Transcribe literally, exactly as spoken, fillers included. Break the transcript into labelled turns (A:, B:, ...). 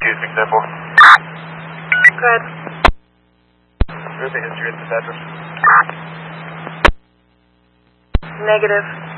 A: Houston example.
B: Go ahead.
A: Where's the history of this address?
B: Negative.